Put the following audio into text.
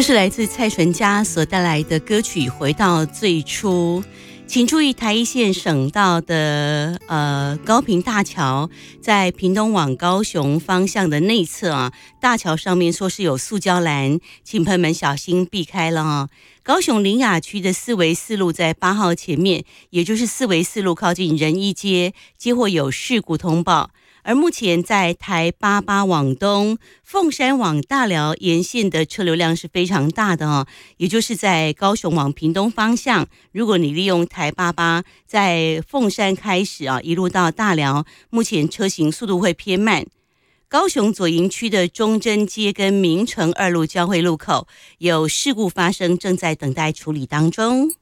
这是来自蔡淳佳所带来的歌曲《回到最初》。请注意台一线省道的高屏大桥，在屏东往高雄方向的内侧啊，大桥上面说是有塑胶栏，请朋友们小心避开了啊。高雄苓雅区的四维四路在8号前面，也就是四维四路靠近仁义街，接获有事故通报。而目前在台88往东、凤山往大寮沿线的车流量是非常大的哦，也就是在高雄往屏东方向，如果你利用台88在凤山开始啊，一路到大寮，目前车行速度会偏慢。高雄左营区的中正街跟明诚2路交汇路口有事故发生，正在等待处理当中。